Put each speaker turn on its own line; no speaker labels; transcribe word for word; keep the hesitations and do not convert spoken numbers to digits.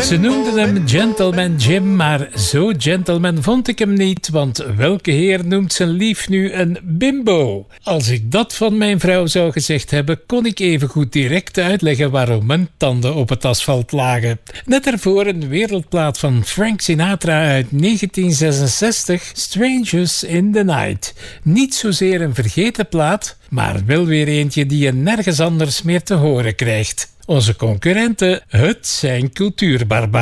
Ze noemden hem Gentleman Jim, maar zo gentleman vond ik hem niet, want welke heer noemt zijn lief nu een bimbo? Als ik dat van mijn vrouw zou gezegd hebben, kon ik evengoed direct uitleggen waarom mijn tanden op het asfalt lagen. Net ervoor een wereldplaat van Frank Sinatra uit negentien zesenzestig, Strangers in the Night. Niet zozeer een vergeten plaat, maar wel weer eentje die je nergens anders meer te horen krijgt. Onze concurrenten, het zijn cultuurbarbaren.